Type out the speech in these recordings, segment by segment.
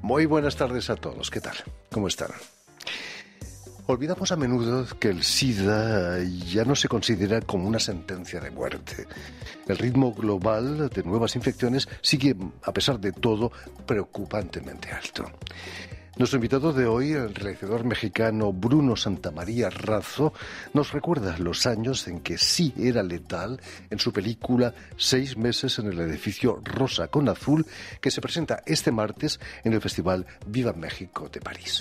Muy buenas tardes a todos. ¿Qué tal? ¿Cómo están? Olvidamos a menudo que el SIDA ya no se considera como una sentencia de muerte. El ritmo global de nuevas infecciones sigue, a pesar de todo, preocupantemente alto. Nuestro invitado de hoy, el realizador mexicano Bruno Santamaría Razo, nos recuerda los años en que sí era letal en su película 6 meses en el edificio Rosa con Azul, que se presenta este martes en el Festival Viva México de París.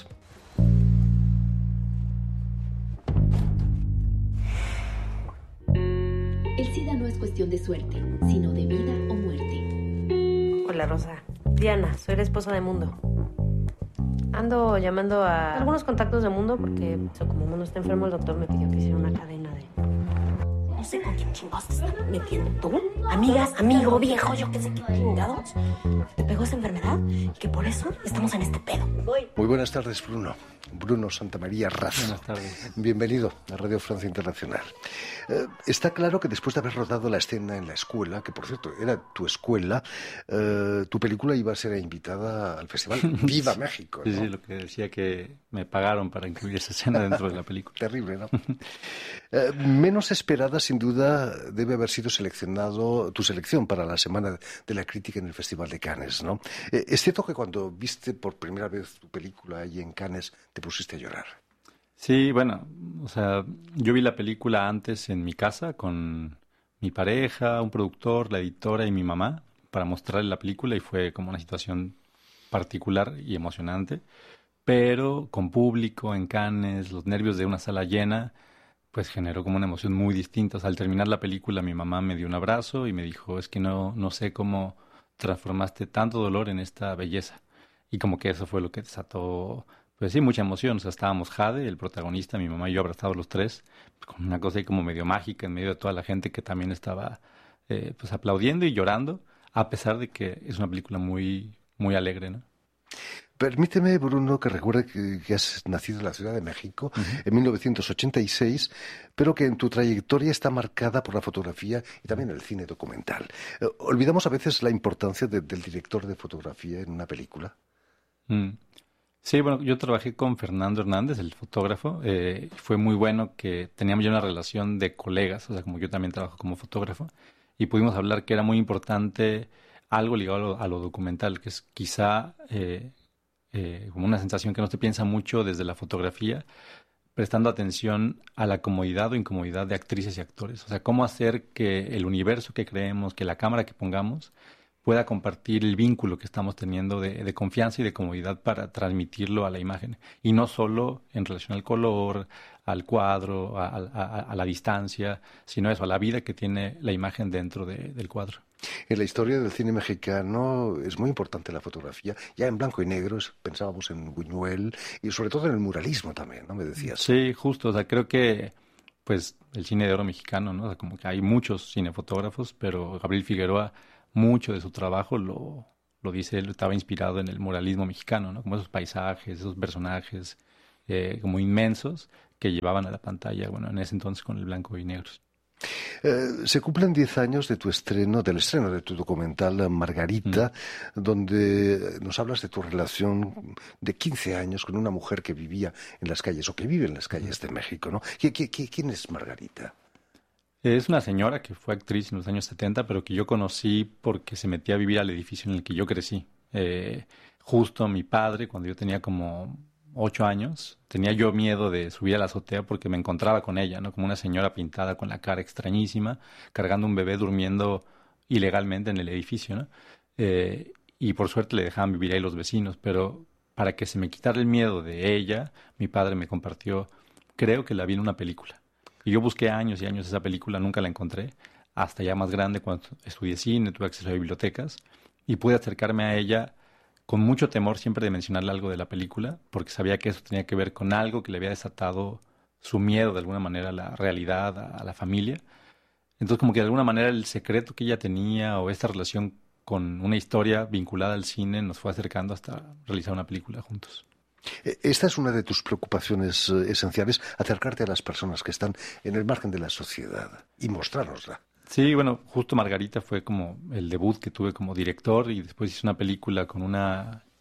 El SIDA no es cuestión de suerte, sino de vida o muerte. Hola, Rosa. Diana, soy la esposa de Mundo. Ando llamando a algunos contactos de Mundo porque como Mundo está enfermo, el doctor me pidió que hiciera una cadena de... No sé con quién chingados te estás metiendo tú. Amigas, amigo, viejo, yo qué sé qué chingados. Te pegó esa enfermedad y que por eso estamos en este pedo. Muy buenas tardes, Bruno. Bruno Santamaría Razo. Buenas tardes. Bienvenido a Radio Francia Internacional. Está claro que después de haber rodado la escena en la escuela, que por cierto era tu escuela, tu película iba a ser invitada al Festival Viva México, ¿no? Sí, lo que decía que me pagaron para incluir esa escena dentro de la película. Terrible, ¿no? Menos esperada, sin duda, debe haber sido tu selección para la Semana de la Crítica en el Festival de Cannes, ¿no? Es cierto que cuando viste por primera vez tu película ahí en Cannes, te pusiste a llorar. Sí, bueno, o sea, yo vi la película antes en mi casa con mi pareja, un productor, la editora y mi mamá para mostrarle la película y fue como una situación particular y emocionante, pero con público en Cannes, los nervios de una sala llena, pues generó como una emoción muy distinta. O sea, al terminar la película mi mamá me dio un abrazo y me dijo, es que no sé cómo transformaste tanto dolor en esta belleza. Y como que eso fue lo que desató, pues sí, mucha emoción. O sea, estábamos Jade, el protagonista, mi mamá y yo abrazados los tres, pues, con una cosa ahí como medio mágica en medio de toda la gente que también estaba pues aplaudiendo y llorando, a pesar de que es una película muy, muy alegre, ¿no? Permíteme, Bruno, que recuerde que has nacido en la Ciudad de México en 1986, pero que en tu trayectoria está marcada por la fotografía y también el cine documental. ¿Olvidamos a veces la importancia del director de fotografía en una película? Sí, bueno, yo trabajé con Fernando Hernández, el fotógrafo. Fue muy bueno que teníamos ya una relación de colegas, o sea, como yo también trabajo como fotógrafo, y pudimos hablar que era muy importante algo ligado a lo documental, que es quizá como una sensación que no se piensa mucho desde la fotografía, prestando atención a la comodidad o incomodidad de actrices y actores. O sea, cómo hacer que el universo que creemos, que la cámara que pongamos, pueda compartir el vínculo que estamos teniendo de confianza y de comodidad para transmitirlo a la imagen. Y no solo en relación al color, al cuadro, a la distancia, sino eso, a la vida que tiene la imagen dentro del cuadro. En la historia del cine mexicano es muy importante la fotografía. Ya en blanco y negro pensábamos en Buñuel y sobre todo en el muralismo también, ¿no? Me decías. Sí, justo. O sea, creo que pues el cine de oro mexicano, ¿no? O sea, como que hay muchos cinefotógrafos, pero Gabriel Figueroa, mucho de su trabajo lo dice él, estaba inspirado en el muralismo mexicano, ¿no? Como esos paisajes, esos personajes como inmensos que llevaban a la pantalla, bueno, en ese entonces con el blanco y negro. Se cumplen 10 años del estreno de tu documental Margarita, donde nos hablas de tu relación de 15 años con una mujer que vivía en las calles, o que vive en las calles de México, ¿no? ¿Quién es Margarita? Es una señora que fue actriz en los años 70, pero que yo conocí porque se metía a vivir al edificio en el que yo crecí. Justo mi padre, cuando yo tenía como 8 años, tenía yo miedo de subir a la azotea porque me encontraba con ella, ¿no? Como una señora pintada con la cara extrañísima, cargando un bebé durmiendo ilegalmente en el edificio, ¿no? Y por suerte le dejaban vivir ahí los vecinos, pero para que se me quitara el miedo de ella, mi padre me compartió, creo que la vi en una película. Y yo busqué años y años esa película, nunca la encontré, hasta ya más grande cuando estudié cine, tuve acceso a bibliotecas, y pude acercarme a ella con mucho temor siempre de mencionarle algo de la película, porque sabía que eso tenía que ver con algo que le había desatado su miedo de alguna manera a la realidad, a la familia. Entonces como que de alguna manera el secreto que ella tenía o esta relación con una historia vinculada al cine nos fue acercando hasta realizar una película juntos. Esta es una de tus preocupaciones esenciales, acercarte a las personas que están en el margen de la sociedad y mostrárnosla. Sí, bueno, justo Margarita fue como el debut que tuve como director y después hice una película con una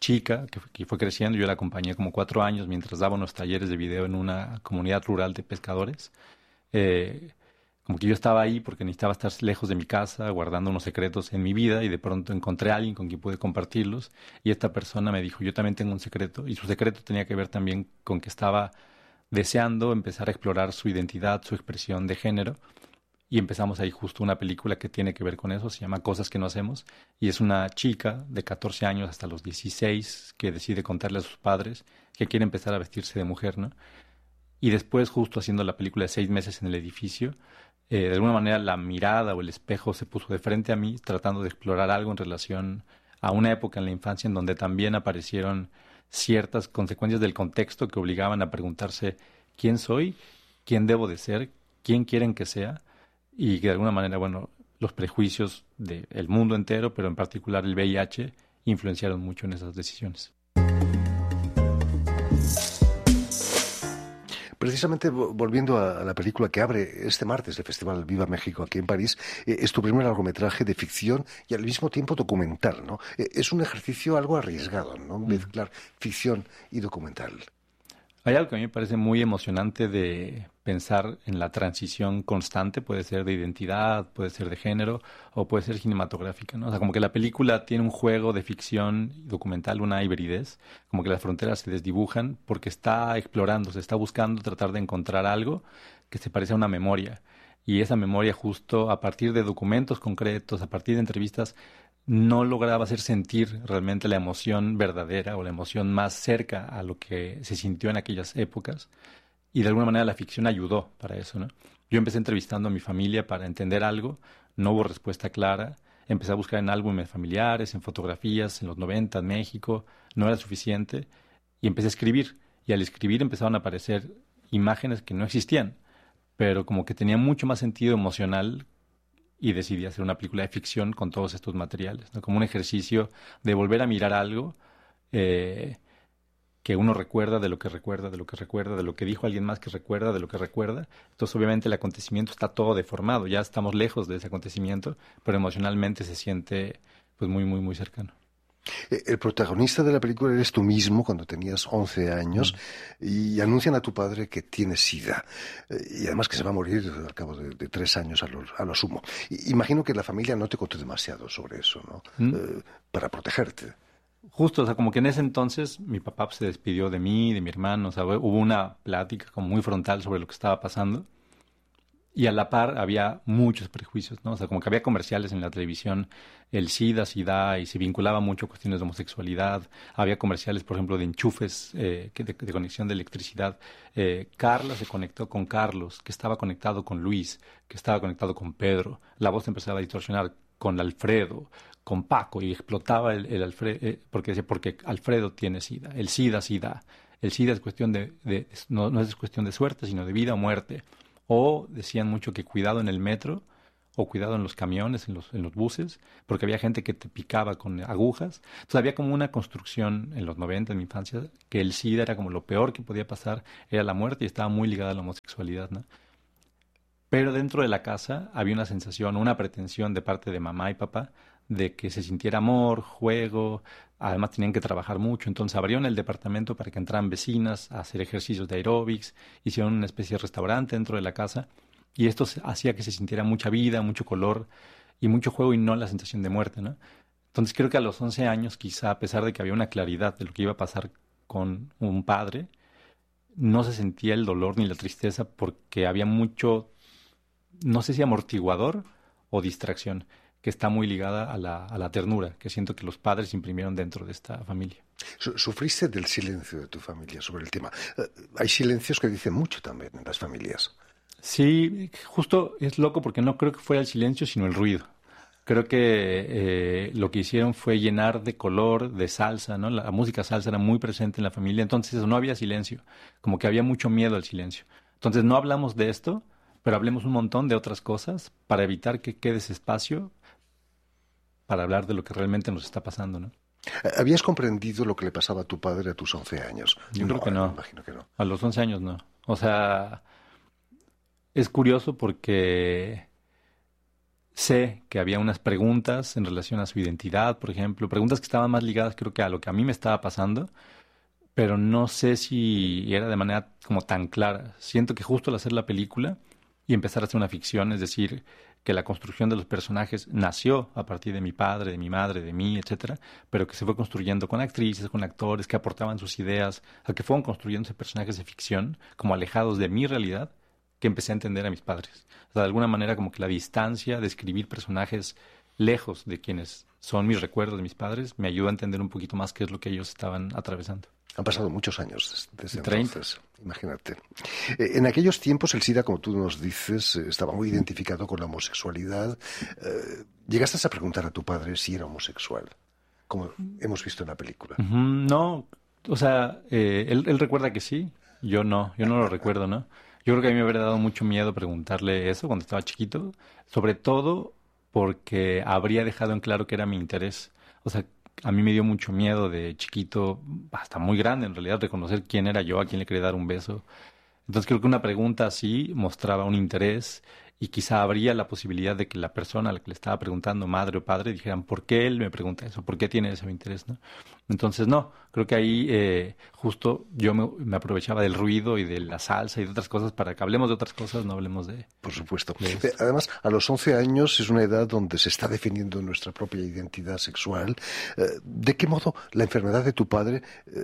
chica que fue creciendo. Yo la acompañé como 4 años mientras daba unos talleres de video en una comunidad rural de pescadores. Como que yo estaba ahí porque necesitaba estar lejos de mi casa, guardando unos secretos en mi vida, y de pronto encontré a alguien con quien pude compartirlos, y esta persona me dijo, yo también tengo un secreto, y su secreto tenía que ver también con que estaba deseando empezar a explorar su identidad, su expresión de género, y empezamos ahí justo una película que tiene que ver con eso, se llama Cosas que no hacemos, y es una chica de 14 años hasta los 16 que decide contarle a sus padres que quiere empezar a vestirse de mujer, ¿no? Y después, justo haciendo la película de 6 meses en el edificio, de alguna manera la mirada o el espejo se puso de frente a mí, tratando de explorar algo en relación a una época en la infancia en donde también aparecieron ciertas consecuencias del contexto que obligaban a preguntarse quién soy, quién debo de ser, quién quieren que sea, y que de alguna manera, bueno, los prejuicios del mundo entero, pero en particular el VIH, influenciaron mucho en esas decisiones. Precisamente volviendo a la película que abre este martes el Festival Viva México aquí en París, es tu primer largometraje de ficción y al mismo tiempo documental, ¿no? Es un ejercicio algo arriesgado, ¿no? Mezclar ficción y documental. Hay algo que a mí me parece muy emocionante de pensar en la transición constante, puede ser de identidad, puede ser de género o puede ser cinematográfica, ¿no? O sea, como que la película tiene un juego de ficción y documental, una hibridez, como que las fronteras se desdibujan porque está explorando, se está buscando tratar de encontrar algo que se parece a una memoria. Y esa memoria justo a partir de documentos concretos, a partir de entrevistas, no lograba hacer sentir realmente la emoción verdadera o la emoción más cerca a lo que se sintió en aquellas épocas. Y de alguna manera la ficción ayudó para eso, ¿no? Yo empecé entrevistando a mi familia para entender algo, no hubo respuesta clara, empecé a buscar en álbumes familiares, en fotografías, en los 90, en México, no era suficiente, y empecé a escribir. Y al escribir empezaron a aparecer imágenes que no existían, pero como que tenía mucho más sentido emocional, y decidí hacer una película de ficción con todos estos materiales, ¿no? Como un ejercicio de volver a mirar algo que uno recuerda de lo que recuerda, de lo que recuerda, de lo que dijo alguien más que recuerda, de lo que recuerda. Entonces, obviamente, el acontecimiento está todo deformado, ya estamos lejos de ese acontecimiento, pero emocionalmente se siente pues muy, muy, muy cercano. El protagonista de la película eres tú mismo cuando tenías 11 años y anuncian a tu padre que tiene SIDA y además que se va a morir al cabo de 3 años a lo sumo. Imagino que la familia no te contó demasiado sobre eso, ¿no? Para protegerte. Justo, o sea, como que en ese entonces mi papá se despidió de mí, de mi hermano, o sea, hubo una plática como muy frontal sobre lo que estaba pasando. Y a la par había muchos prejuicios, ¿no? O sea, como que había comerciales en la televisión, el SIDA, y se vinculaba mucho a cuestiones de homosexualidad. Había comerciales, por ejemplo, de enchufes, de conexión de electricidad. Carla se conectó con Carlos, que estaba conectado con Luis, que estaba conectado con Pedro. La voz empezaba a distorsionar con Alfredo, con Paco, y explotaba el Alfredo, porque decía, porque Alfredo tiene SIDA. El SIDA. El SIDA es cuestión no es cuestión de suerte, sino de vida o muerte. O decían mucho que cuidado en el metro o cuidado en los camiones, en los buses, porque había gente que te picaba con agujas. Entonces había como una construcción en los 90, en mi infancia, que el SIDA era como lo peor que podía pasar, era la muerte y estaba muy ligada a la homosexualidad, ¿no? Pero dentro de la casa había una sensación, una pretensión de parte de mamá y papá de que se sintiera amor, juego. Además tenían que trabajar mucho, entonces abrieron el departamento para que entraran vecinas a hacer ejercicios de aeróbics, hicieron una especie de restaurante dentro de la casa y esto hacía que se sintiera mucha vida, mucho color y mucho juego y no la sensación de muerte, ¿no? Entonces creo que a los 11 años, quizá a pesar de que había una claridad de lo que iba a pasar con un padre, no se sentía el dolor ni la tristeza porque había mucho, no sé si amortiguador o distracción, que está muy ligada a la ternura, que siento que los padres imprimieron dentro de esta familia. ¿Sufriste del silencio de tu familia sobre el tema? Hay silencios que dicen mucho también en las familias. Sí, justo es loco porque no creo que fuera el silencio, sino el ruido. Creo que lo que hicieron fue llenar de color, de salsa, ¿no? La música salsa era muy presente en la familia, entonces no había silencio, como que había mucho miedo al silencio. Entonces no hablamos de esto, pero hablemos un montón de otras cosas para evitar que quede ese espacio para hablar de lo que realmente nos está pasando, ¿no? ¿Habías comprendido lo que le pasaba a tu padre a tus 11 años? Yo creo que no. Imagino que no. A los 11 años no. O sea, es curioso porque sé que había unas preguntas en relación a su identidad, por ejemplo, preguntas que estaban más ligadas creo que a lo que a mí me estaba pasando, pero no sé si era de manera como tan clara. Siento que justo al hacer la película y empezar a hacer una ficción, es decir, que la construcción de los personajes nació a partir de mi padre, de mi madre, de mí, etcétera, pero que se fue construyendo con actrices, con actores que aportaban sus ideas, a que fueron construyéndose personajes de ficción, como alejados de mi realidad, que empecé a entender a mis padres. O sea, de alguna manera como que la distancia de escribir personajes lejos de quienes son mis recuerdos de mis padres me ayudó a entender un poquito más qué es lo que ellos estaban atravesando. Han pasado muchos años desde 30. entonces, imagínate. En aquellos tiempos el SIDA, como tú nos dices, estaba muy identificado con la homosexualidad. ¿Llegaste a preguntar a tu padre si era homosexual, como hemos visto en la película? No, o sea, él recuerda que sí, yo no lo recuerdo, ¿no? Yo creo que a mí me habría dado mucho miedo preguntarle eso cuando estaba chiquito, sobre todo porque habría dejado en claro que era mi interés. O sea, a mí me dio mucho miedo de chiquito, hasta muy grande en realidad, reconocer quién era yo, a quién le quería dar un beso. Entonces creo que una pregunta así mostraba un interés y quizá habría la posibilidad de que la persona a la que le estaba preguntando, madre o padre, dijeran, ¿por qué él me pregunta eso? ¿Por qué tiene ese interés? ¿No? Entonces no, creo que ahí justo yo me aprovechaba del ruido y de la salsa y de otras cosas para que hablemos de otras cosas, no hablemos de... Por supuesto. de esto. Además, a los 11 años es una edad donde se está definiendo nuestra propia identidad sexual. ¿De qué modo la enfermedad de tu padre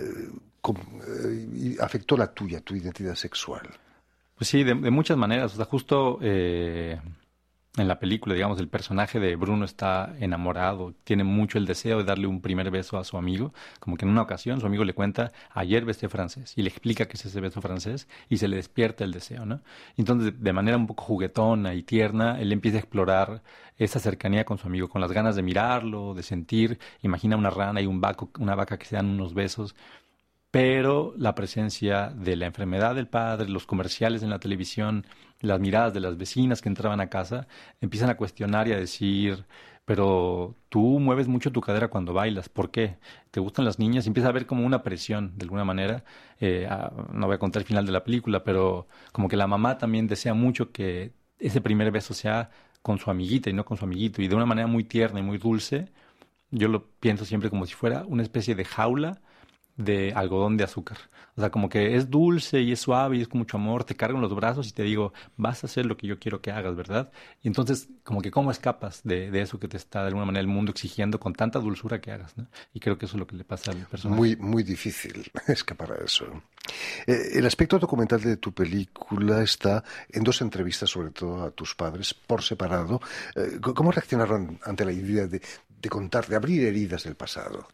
afectó la tuya, tu identidad sexual? Pues sí, de muchas maneras. O sea, justo en la película, digamos, el personaje de Bruno está enamorado, tiene mucho el deseo de darle un primer beso a su amigo, como que en una ocasión su amigo le cuenta, ayer besé francés, y le explica qué es ese beso francés, y se le despierta el deseo, ¿no? Entonces, de manera un poco juguetona y tierna, él empieza a explorar esa cercanía con su amigo, con las ganas de mirarlo, de sentir, imagina una rana y una vaca que se dan unos besos, pero la presencia de la enfermedad del padre, los comerciales en la televisión, las miradas de las vecinas que entraban a casa, empiezan a cuestionar y a decir, pero tú mueves mucho tu cadera cuando bailas, ¿por qué? ¿Te gustan las niñas? Y empieza a haber como una presión, de alguna manera. No voy a contar el final de la película, pero como que la mamá también desea mucho que ese primer beso sea con su amiguita y no con su amiguito, y de una manera muy tierna y muy dulce. Yo lo pienso siempre como si fuera una especie de jaula de algodón de azúcar. O sea, como que es dulce y es suave y es con mucho amor, te cargo en los brazos y te digo, vas a hacer lo que yo quiero que hagas, ¿verdad? Y entonces, como que cómo escapas de eso que te está de alguna manera el mundo exigiendo con tanta dulzura que hagas, ¿no? Y creo que eso es lo que le pasa al personaje. Muy, muy difícil escapar a eso. El aspecto documental de tu película está en dos entrevistas, sobre todo a tus padres, por separado. ¿Cómo reaccionaron ante la idea de contar, de abrir heridas del pasado?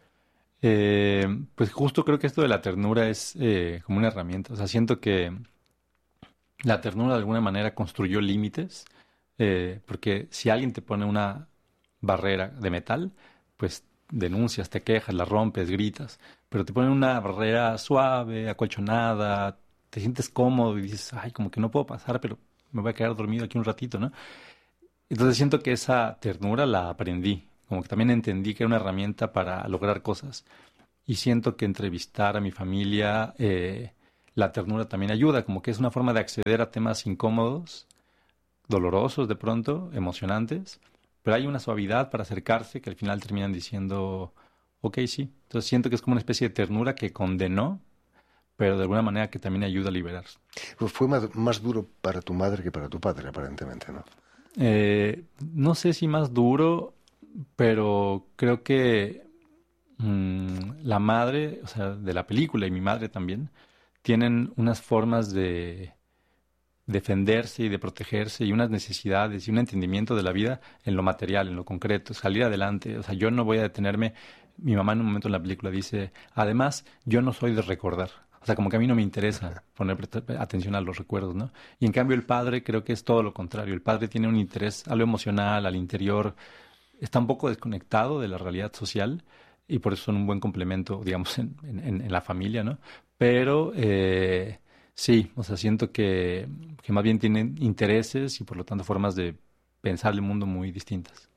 Pues justo creo que esto de la ternura es como una herramienta. O sea, siento que la ternura de alguna manera construyó límites, porque si alguien te pone una barrera de metal, pues denuncias, te quejas, la rompes, gritas, pero te ponen una barrera suave, acolchonada, te sientes cómodo y dices, ay, como que no puedo pasar, pero me voy a quedar dormido aquí un ratito, ¿no? Entonces siento que esa ternura la aprendí. Como que también entendí que era una herramienta para lograr cosas. Y siento que entrevistar a mi familia, la ternura también ayuda, como que es una forma de acceder a temas incómodos, dolorosos de pronto, emocionantes, pero hay una suavidad para acercarse que al final terminan diciendo, ok, sí. Entonces siento que es como una especie de ternura que condenó, pero de alguna manera que también ayuda a liberarse. Pues fue más duro para tu madre que para tu padre, aparentemente, ¿no? No sé si más duro, pero creo que la madre, o sea, de la película y mi madre también, tienen unas formas de defenderse y de protegerse y unas necesidades y un entendimiento de la vida en lo material, en lo concreto, salir adelante. O sea, yo no voy a detenerme. Mi mamá en un momento en la película dice, además, yo no soy de recordar. O sea, como que a mí no me interesa poner atención a los recuerdos, ¿no? Y en cambio el padre creo que es todo lo contrario. El padre tiene un interés a lo emocional, al interior, está un poco desconectado de la realidad social y por eso son un buen complemento, digamos, en la familia, ¿no? Pero sí, o sea, siento que más bien tienen intereses y por lo tanto formas de pensar el mundo muy distintas.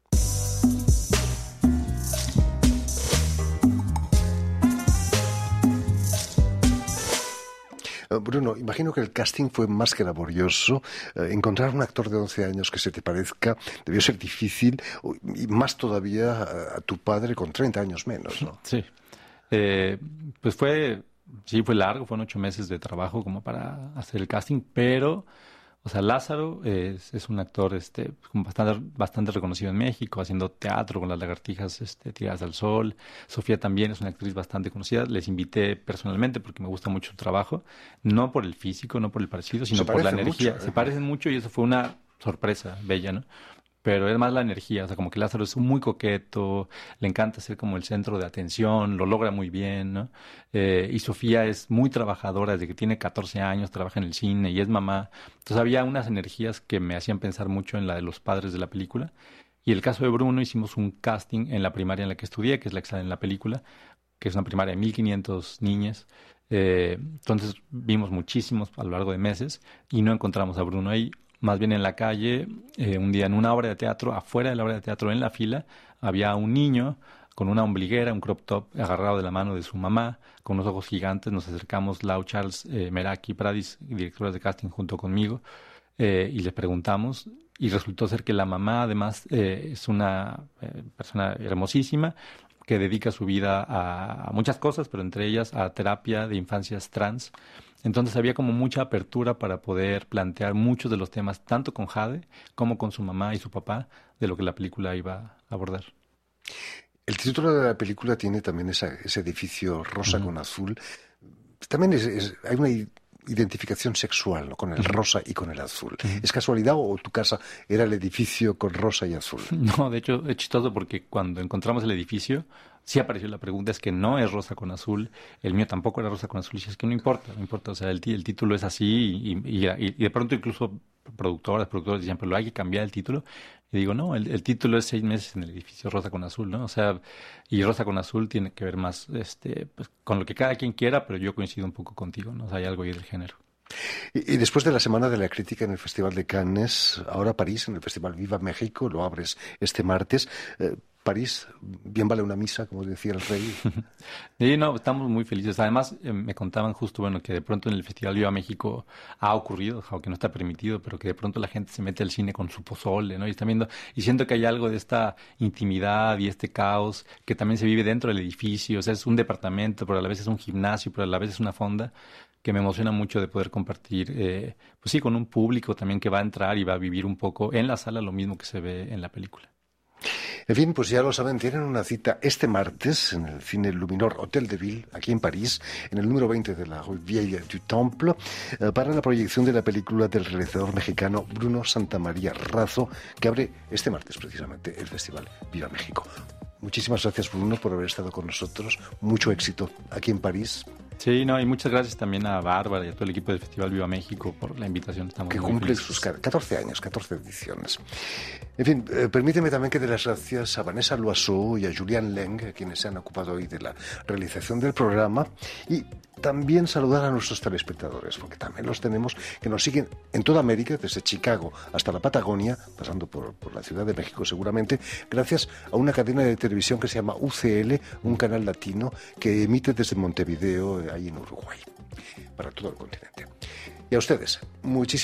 Bruno, imagino que el casting fue más que laborioso. Encontrar un actor de 11 años que se te parezca debió ser difícil, y más todavía a tu padre con 30 años menos, ¿no? Sí. Pues fue largo, fueron 8 meses de trabajo como para hacer el casting, pero, o sea, Lázaro es un actor como bastante reconocido en México, haciendo teatro con Las Lagartijas tiradas al sol. Sofía también es una actriz bastante conocida. Les invité personalmente porque me gusta mucho su trabajo, no por el físico, no por el parecido, sino por la energía. Mucho, Se parecen mucho y eso fue una sorpresa bella, ¿no? Pero es más la energía, o sea, como que Lázaro es muy coqueto, le encanta ser como el centro de atención, lo logra muy bien, ¿no? Y Sofía es muy trabajadora, desde que tiene 14 años, trabaja en el cine y es mamá. Entonces había unas energías que me hacían pensar mucho en la de los padres de la película. Y el caso de Bruno, hicimos un casting en la primaria en la que estudié, que es la que sale en la película, que es una primaria de 1,500 niñas. Entonces vimos muchísimos a lo largo de meses y no encontramos a Bruno ahí. Más bien en la calle, un día en una obra de teatro, afuera de la obra de teatro, en la fila, había un niño con una ombliguera, un crop top, agarrado de la mano de su mamá, con unos ojos gigantes. Nos acercamos, Lau, Charles, Meraki, Pradis, directoras de casting junto conmigo, y le preguntamos, y resultó ser que la mamá además es una persona hermosísima, que dedica su vida a muchas cosas, pero entre ellas a terapia de infancias trans. Entonces había como mucha apertura para poder plantear muchos de los temas, tanto con Jade como con su mamá y su papá, de lo que la película iba a abordar. El título de la película tiene también ese edificio rosa con azul. También hay una identificación sexual, ¿no?, con el rosa y con el azul. ¿Es casualidad o tu casa era el edificio con rosa y azul? No, de hecho es chistoso porque cuando encontramos el edificio sí apareció la pregunta, es que no es rosa con azul, el mío tampoco era rosa con azul, y es que no importa, o sea, el título es así y de pronto incluso productores decían, pero hay que cambiar el título. Y digo, no, el título es 6 meses en el edificio rosa con azul, ¿no? O sea, y rosa con azul tiene que ver más pues, con lo que cada quien quiera, pero yo coincido un poco contigo, ¿no? O sea, hay algo ahí del género. Y después de la Semana de la Crítica en el Festival de Cannes, ahora París, en el Festival Viva México, lo abres este martes. París, bien vale una misa, como decía el rey. Sí, no, estamos muy felices. Además, me contaban justo, bueno, que de pronto en el Festival Viva México ha ocurrido, aunque no está permitido, pero que de pronto la gente se mete al cine con su pozole, ¿no? Y están viendo, y siento que hay algo de esta intimidad y este caos que también se vive dentro del edificio. O sea, es un departamento, pero a la vez es un gimnasio, pero a la vez es una fonda, que me emociona mucho de poder compartir, pues sí, con un público también que va a entrar y va a vivir un poco en la sala lo mismo que se ve en la película. En fin, pues ya lo saben, tienen una cita este martes en el Cine Luminor Hotel de Ville, aquí en París, en el número 20 de la Rue Vieille du Temple, para la proyección de la película del realizador mexicano Bruno Santamaría Razo, que abre este martes precisamente el Festival Viva México. Muchísimas gracias, Bruno, por haber estado con nosotros. Mucho éxito aquí en París. Sí, no, y muchas gracias también a Bárbara y a todo el equipo del Festival Viva México por la invitación. Estamos que muy cumple felices. sus 14 años, 14 ediciones. En fin, permíteme también que dé las gracias a Vanessa Loiseau y a Julián Leng, quienes se han ocupado hoy de la realización del programa, y también saludar a nuestros telespectadores, porque también los tenemos que nos siguen en toda América, desde Chicago hasta la Patagonia, pasando por la Ciudad de México seguramente, gracias a una cadena de televisión que se llama UCL, un canal latino que emite desde Montevideo, ahí en Uruguay, para todo el continente. Y a ustedes, muchísimas